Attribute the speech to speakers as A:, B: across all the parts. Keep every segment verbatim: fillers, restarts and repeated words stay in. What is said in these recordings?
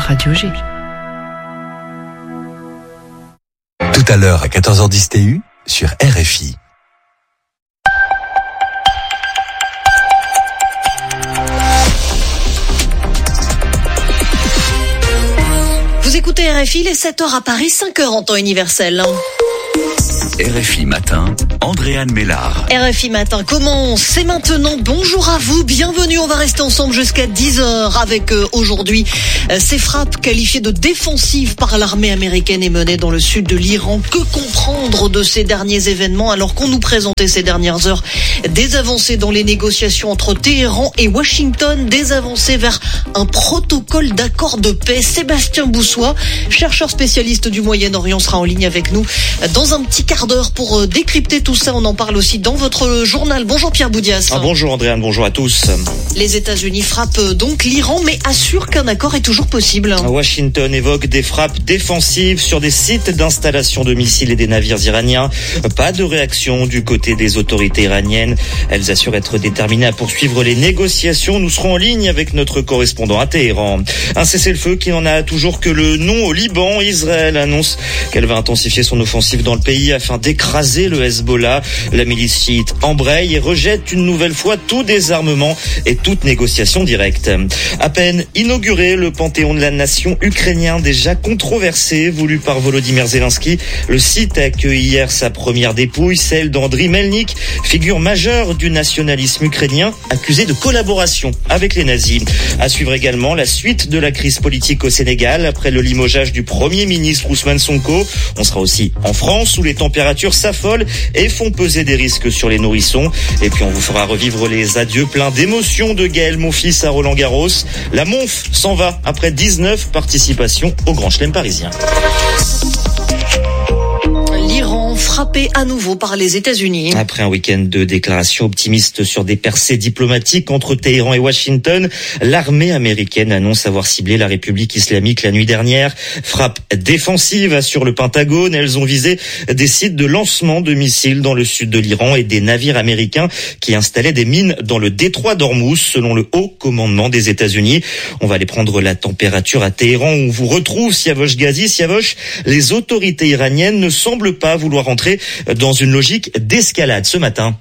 A: Radio G.
B: Tout à l'heure à quatorze heures dix T U sur R F I.
C: Vous écoutez R F I, les sept heures à Paris, cinq heures en temps universel.
B: R F I Matin, Andréane Mélard.
C: R F I Matin commence, c'est maintenant. Bonjour à vous, bienvenue. On va rester ensemble jusqu'à dix heures avec euh, aujourd'hui euh, ces frappes qualifiées de défensives par l'armée américaine et menées dans le sud de l'Iran. Que comprendre de ces derniers événements alors qu'on nous présentait ces dernières heures des avancées dans les négociations entre Téhéran et Washington, des avancées vers un protocole d'accord de paix. Sébastien Boussois, chercheur spécialiste du Moyen-Orient, sera en ligne avec nous dans un petit quart d'heure pour décrypter tout ça. On en parle aussi dans votre journal. Bonjour Pierre Boudias.
D: Ah, bonjour Andréane, bonjour à tous.
C: Les États-Unis frappent donc l'Iran, mais assurent qu'un accord est toujours possible.
D: Washington évoque des frappes défensives sur des sites d'installation de missiles et des navires iraniens. Pas de réaction du côté des autorités iraniennes. Elles assurent être déterminées à poursuivre les négociations. Nous serons en ligne avec notre correspondant à Téhéran. Un cessez-le-feu qui n'en a toujours que le nom au Liban. Israël annonce qu'elle va intensifier son offensive dans le pays afin d'écraser le Hezbollah. La milice chiite embraye et rejette une nouvelle fois tout désarmement et toute négociation directe. À peine inauguré, le Panthéon de la nation ukrainien déjà controversé, voulu par Volodymyr Zelensky. Le site a accueilli hier sa première dépouille, celle d'Andriy Melnik, figure majeure du nationalisme ukrainien, accusé de collaboration avec les nazis. À suivre également la suite de la crise politique au Sénégal après le limogeage du Premier ministre Ousmane Sonko. On sera aussi en France où les températures s'affolent et font peser des risques sur les nourrissons. Et puis on vous fera revivre les adieux pleins d'émotions de Gaël Monfils à Roland Garros. La Monf s'en va après dix-neuf participations au Grand Chelem parisien.
C: L'Iran frappé à nouveau par les États-Unis.
D: Après un week-end de déclarations optimistes sur des percées diplomatiques entre Téhéran et Washington, l'armée américaine annonce avoir ciblé la République islamique la nuit dernière. Frappe défensive, assure le Pentagone. Elles ont visé des sites de lancement de missiles dans le sud de l'Iran et des navires américains qui installaient des mines dans le détroit d'Ormuz, selon le haut commandement des États-Unis. On va aller prendre la température à Téhéran où on vous retrouve Siavosh Ghazi. Siavosh, les autorités iraniennes ne semblent pas vouloir entrer dans une logique d'escalade ce matin.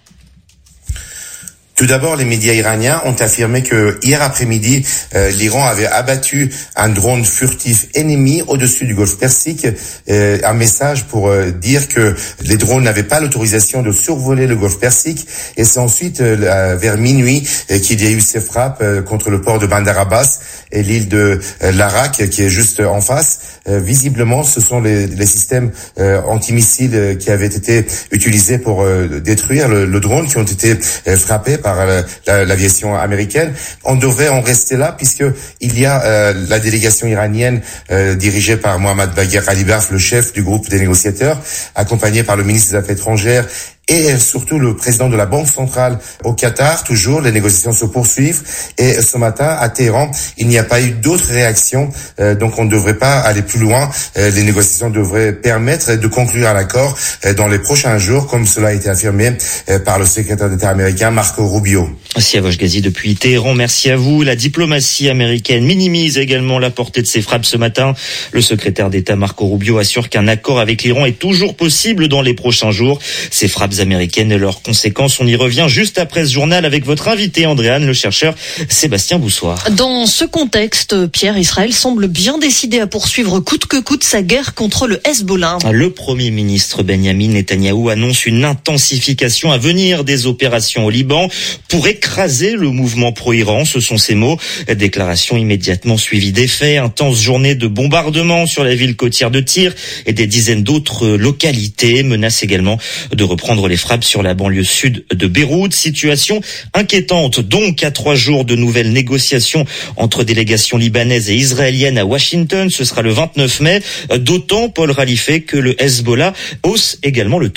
E: Tout d'abord, les médias iraniens ont affirmé que hier après-midi, euh, l'Iran avait abattu un drone furtif ennemi au-dessus du golfe Persique. Euh, un message pour euh, dire que les drones n'avaient pas l'autorisation de survoler le golfe Persique. Et c'est ensuite, euh, vers minuit, euh, qu'il y a eu ces frappes euh, contre le port de Bandar Abbas et l'île de euh, Larak, qui est juste en face. Euh, visiblement, ce sont les, les systèmes euh, antimissiles euh, qui avaient été utilisés pour euh, détruire le, le drone, qui ont été euh, frappés par par la, la, l'aviation américaine. On devrait en rester là puisque il y a euh, la délégation iranienne euh, dirigée par Mohammad Bagher Ghalibaf, le chef du groupe des négociateurs, accompagné par le ministre des Affaires étrangères et surtout le président de la Banque centrale au Qatar. Toujours, les négociations se poursuivent. Et ce matin, à Téhéran, il n'y a pas eu d'autres réactions. Euh, donc, on ne devrait pas aller plus loin. Euh, les négociations devraient permettre de conclure un accord euh, dans les prochains jours, comme cela a été affirmé euh, par le secrétaire d'État américain Marco Rubio.
D: Siavosh Ghazi depuis Téhéran, merci à vous. La diplomatie américaine minimise également la portée de ces frappes ce matin. Le secrétaire d'État Marco Rubio assure qu'un accord avec l'Iran est toujours possible dans les prochains jours. Ces frappes américaines et leurs conséquences, on y revient juste après ce journal avec votre invité Andréane, le chercheur Sébastien Boussois.
C: Dans ce contexte, Pierre, Israël semble bien décidé à poursuivre coûte que coûte sa guerre contre le Hezbollah.
D: Le Premier ministre Benyamin Netanyahou annonce une intensification à venir des opérations au Liban pour écraser le mouvement pro-Iran, ce sont ses mots. Déclaration immédiatement suivie des faits, intense journée de bombardement sur la ville côtière de Tyr et des dizaines d'autres localités, menace également de reprendre les frappes sur la banlieue sud de Beyrouth. Situation inquiétante donc à trois jours de nouvelles négociations entre délégations libanaises et israéliennes à Washington. Ce sera le vingt-neuf mai. D'autant, Paul Ralifé, que le Hezbollah hausse également le ton.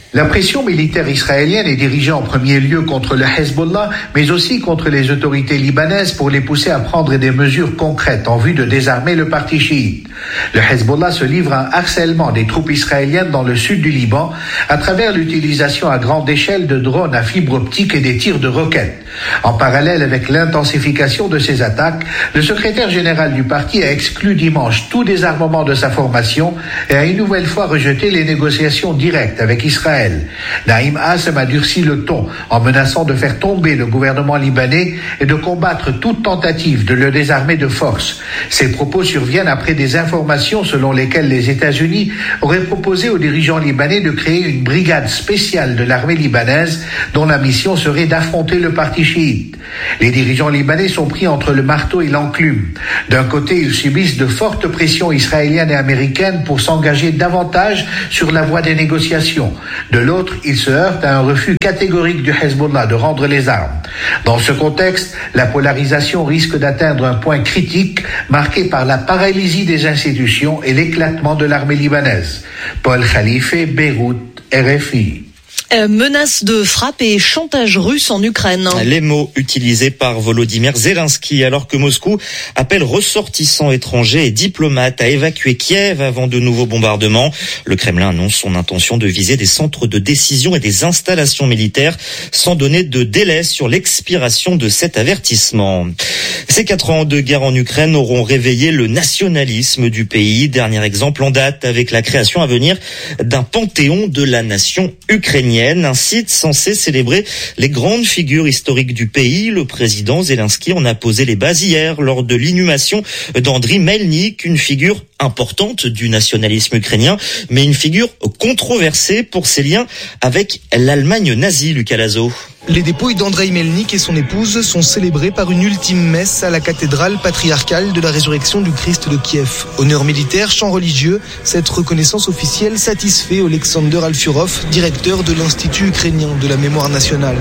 A: La pression militaire israélienne est dirigée en premier lieu contre le Hezbollah, mais aussi contre les autorités libanaises pour les pousser à prendre des mesures concrètes en vue de désarmer le parti chiite. Le Hezbollah se livre à un harcèlement des troupes israéliennes dans le sud du Liban à travers l'utilisation à grande échelle de drones à fibre optique et des tirs de roquettes. En parallèle avec l'intensification de ces attaques, le secrétaire général du parti a exclu dimanche tout désarmement de sa formation et a une nouvelle fois rejeté les négociations directes avec Israël. Naïm Assem a durci le ton en menaçant de faire tomber le gouvernement libanais et de combattre toute tentative de le désarmer de force. Ces propos surviennent après des informations selon lesquelles les États-Unis auraient proposé aux dirigeants libanais de créer une brigade spéciale de l'armée libanaise dont la mission serait d'affronter le parti chiite. Les dirigeants libanais sont pris entre le marteau et l'enclume. D'un côté, ils subissent de fortes pressions israéliennes et américaines pour s'engager davantage sur la voie des négociations. De l'autre, ils se heurtent à un refus catégorique du Hezbollah de rendre les armes. Dans ce contexte, la polarisation risque d'atteindre un point critique marqué par la paralysie des institutions et l'éclatement de l'armée libanaise. Paul Khalife, Beyrouth, R F I.
C: Euh, menace de frappe et chantage russe en Ukraine.
D: Les mots utilisés par Volodymyr Zelensky alors que Moscou appelle ressortissants étrangers et diplomates à évacuer Kiev avant de nouveaux bombardements. Le Kremlin annonce son intention de viser des centres de décision et des installations militaires sans donner de délai sur l'expiration de cet avertissement. Ces quatre ans de guerre en Ukraine auront réveillé le nationalisme du pays. Dernier exemple en date avec la création à venir d'un panthéon de la nation ukrainienne. Un site censé célébrer les grandes figures historiques du pays. Le président Zelensky en a posé les bases hier lors de l'inhumation d'Andriy Melnik, une figure importante du nationalisme ukrainien, mais une figure controversée pour ses liens avec l'Allemagne nazie, Lucas Lazo.
F: Les dépouilles d'Andreï Melnik et son épouse sont célébrées par une ultime messe à la cathédrale patriarcale de la résurrection du Christ de Kiev. Honneur militaire, chant religieux, cette reconnaissance officielle satisfait Oleksandr Alfurov, directeur de l'Institut ukrainien de la mémoire nationale.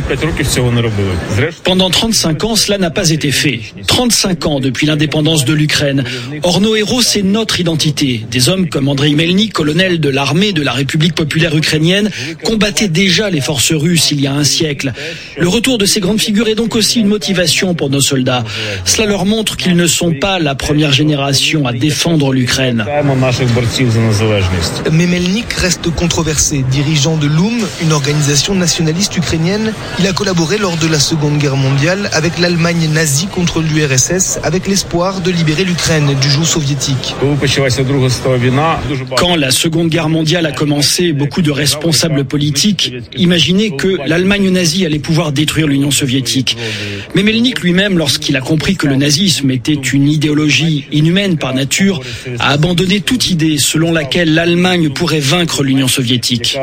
G: Pendant trente-cinq ans, cela n'a pas été fait. trente-cinq ans depuis l'indépendance de l'Ukraine. Or, nos héros, c'est notre identité. Des hommes comme Andreï Melnik, colonel de l'armée de la République populaire ukrainienne, combattaient déjà les forces russes il y a un siècle. Le retour de ces grandes figures est donc aussi une motivation pour nos soldats. Cela leur montre qu'ils ne sont pas la première génération à défendre l'Ukraine.
F: Mais Melnik reste controversé. Dirigeant de l'U M, une organisation nationaliste ukrainienne, il a collaboré lors de la Seconde Guerre mondiale avec l'Allemagne nazie contre l'U R S S, avec l'espoir de libérer l'Ukraine du joug soviétique.
G: Quand la Seconde Guerre mondiale a commencé, beaucoup de responsables politiques imaginaient que l'Allemagne nazie allait pouvoir détruire l'Union soviétique. Mais Melnik lui-même, lorsqu'il a compris que le nazisme était une idéologie inhumaine par nature, a abandonné toute idée selon laquelle l'Allemagne pourrait vaincre l'Union soviétique.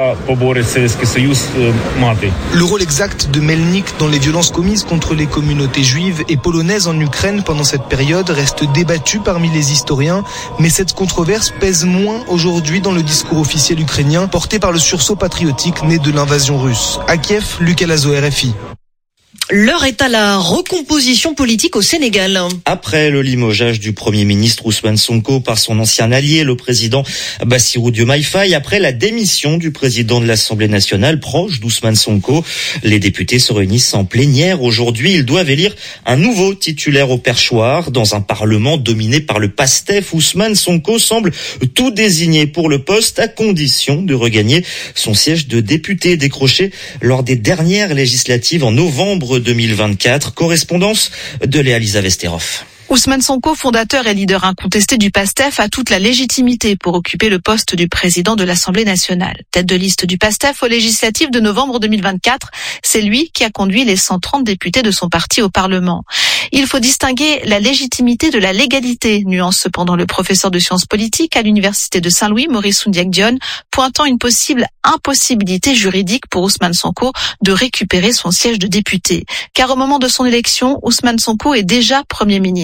F: Le rôle exact de Melnik dans les violences commises contre les communautés juives et polonaises en Ukraine pendant cette période reste débattu parmi les historiens, mais cette controverse pèse moins aujourd'hui dans le discours officiel ukrainien porté par le sursaut patriotique né de l'invasion russe. À Kiev, Lucas Lazo, R F I.
C: L'heure est à la recomposition politique au Sénégal.
D: Après le limogeage du Premier ministre Ousmane Sonko par son ancien allié, le président Bassirou Diomaye Faye, après la démission du président de l'Assemblée nationale proche d'Ousmane Sonko, les députés se réunissent en plénière. Aujourd'hui, ils doivent élire un nouveau titulaire au perchoir. Dans un parlement dominé par le PASTEF, Ousmane Sonko semble tout désigné pour le poste à condition de regagner son siège de député décroché lors des dernières législatives en novembre deux mille vingt-quatre. Correspondance de Léa-Lisa Vesterov.
H: Ousmane Sonko, fondateur et leader incontesté du PASTEF, a toute la légitimité pour occuper le poste du président de l'Assemblée nationale. Tête de liste du PASTEF aux législatives de novembre deux mille vingt-quatre, c'est lui qui a conduit les cent trente députés de son parti au Parlement. Il faut distinguer la légitimité de la légalité, nuance cependant le professeur de sciences politiques à l'université de Saint-Louis, Maurice Soundiac-Dione, pointant une possible impossibilité juridique pour Ousmane Sonko de récupérer son siège de député. Car au moment de son élection, Ousmane Sonko est déjà Premier ministre.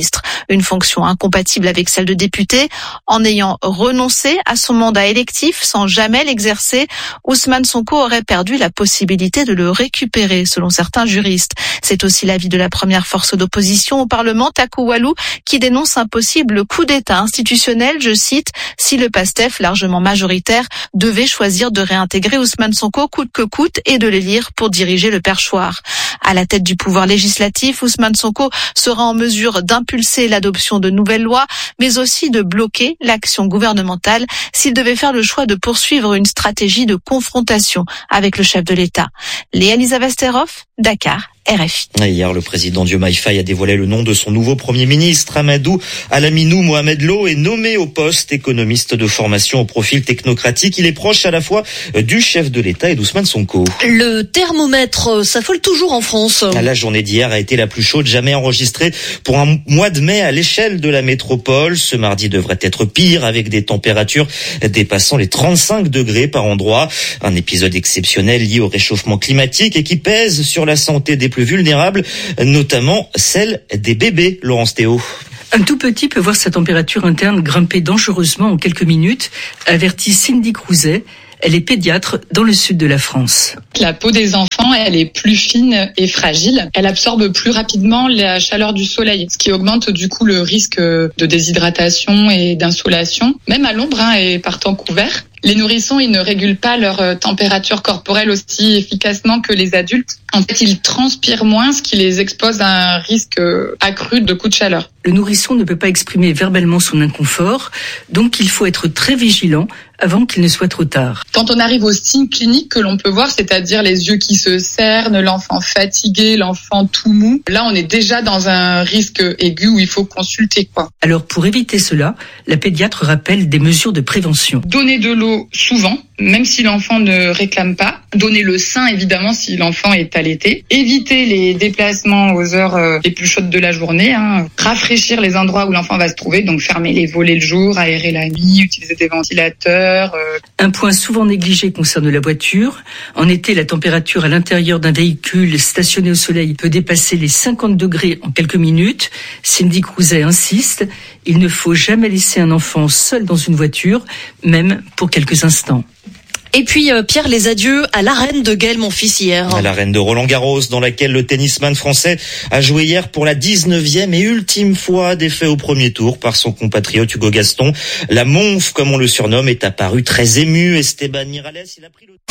H: une fonction incompatible avec celle de député. En ayant renoncé à son mandat électif sans jamais l'exercer, Ousmane Sonko aurait perdu la possibilité de le récupérer, selon certains juristes. C'est aussi l'avis de la première force d'opposition au Parlement, Takou Walou, qui dénonce un possible coup d'État institutionnel, je cite, si le PASTEF, largement majoritaire, devait choisir de réintégrer Ousmane Sonko coûte que coûte et de l'élire pour diriger le perchoir. À la tête du pouvoir législatif, Ousmane Sonko sera en mesure d'impulser l'adoption de nouvelles lois, mais aussi de bloquer l'action gouvernementale s'il devait faire le choix de poursuivre une stratégie de confrontation avec le chef de l'État. Léa Lisa Vesterhoff, Dakar, R F I.
D: Hier, le président Diomaye Faye a dévoilé le nom de son nouveau Premier ministre. Amadou Alaminou Mohamed Lo est nommé au poste, économiste de formation au profil technocratique. Il est proche à la fois du chef de l'État et d'Ousmane Sonko.
C: Le thermomètre s'affole toujours en France.
D: La journée d'hier a été la plus chaude jamais enregistrée pour un mois de mai à l'échelle de la métropole. Ce mardi devrait être pire, avec des températures dépassant les trente-cinq degrés par endroit. Un épisode exceptionnel lié au réchauffement climatique et qui pèse sur la santé des plus vulnérables, notamment celle des bébés, Laurence Théo.
I: Un tout petit peut voir sa température interne grimper dangereusement en quelques minutes, avertit Cindy Crouzet. Elle est pédiatre dans le sud de la France.
J: La peau des enfants, elle est plus fine et fragile. Elle absorbe plus rapidement la chaleur du soleil, ce qui augmente du coup le risque de déshydratation et d'insolation, même à l'ombre hein, et par temps couvert. Les nourrissons, ils ne régulent pas leur température corporelle aussi efficacement que les adultes. En fait, ils transpirent moins, ce qui les expose à un risque accru de coups de chaleur.
I: Le nourrisson ne peut pas exprimer verbalement son inconfort, donc il faut être très vigilant avant qu'il ne soit trop tard.
J: Quand on arrive aux signes cliniques que l'on peut voir, c'est-à-dire les yeux qui se cernent, l'enfant fatigué, l'enfant tout mou, là on est déjà dans un risque aigu où il faut consulter, quoi.
I: Alors pour éviter cela, la pédiatre rappelle des mesures de prévention.
J: Donner de l'eau souvent, même si l'enfant ne réclame pas. Donner le sein, évidemment, si l'enfant est allaité. Éviter les déplacements aux heures les plus chaudes de la journée. Hein. Rafraîchir les endroits où l'enfant va se trouver, donc fermer les volets le jour, aérer la nuit, utiliser des ventilateurs. Euh...
I: Un point souvent négligé concerne la voiture. En été, la température à l'intérieur d'un véhicule stationné au soleil peut dépasser les cinquante degrés en quelques minutes. Cindy Crouzet insiste, il ne faut jamais laisser un enfant seul dans une voiture, même pour quelques instants.
C: Et puis, euh, Pierre, les adieux à l'arène de Gaël Monfils hier.
D: À l'arène de Roland-Garros, dans laquelle le tennisman français a joué hier pour la dix-neuvième et ultime fois, défait au premier tour par son compatriote Hugo Gaston. La Monf, comme on le surnomme, est apparu très ému. Esteban Miralles, il a pris le...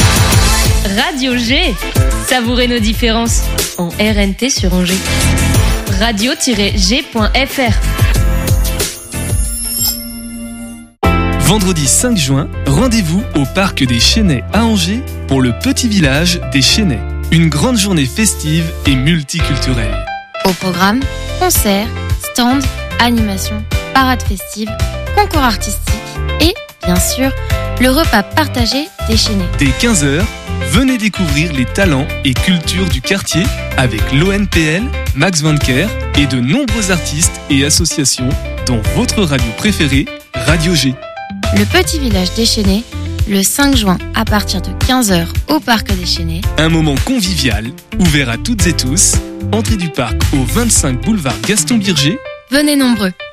K: Radio G. Savourez nos différences. En R N T sur Angers. radio tiret g point f r.
L: Vendredi cinq juin, rendez-vous au Parc des Chênaies à Angers pour le petit village des Chênaies. Une grande journée festive et multiculturelle.
M: Au programme, concerts, stands, animations, parades festives, concours artistiques et, bien sûr, le repas partagé des Chênaies.
L: Dès quinze heures, venez découvrir les talents et cultures du quartier avec l'O N P L, Max Vanker et de nombreux artistes et associations, dont votre radio préférée, Radio G.
M: Le petit village des Chênaies, le cinq juin à partir de quinze heures au Parc des Chênaies.
L: Un moment convivial, ouvert à toutes et tous. Entrée du parc au vingt-cinq boulevard Gaston Birger.
M: Venez nombreux.